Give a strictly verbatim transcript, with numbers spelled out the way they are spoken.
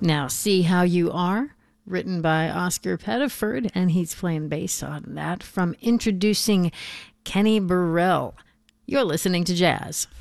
Now See How You Are, written by Oscar Pettiford, and he's playing bass on that from Introducing Kenny Burrell. You're listening to Jazz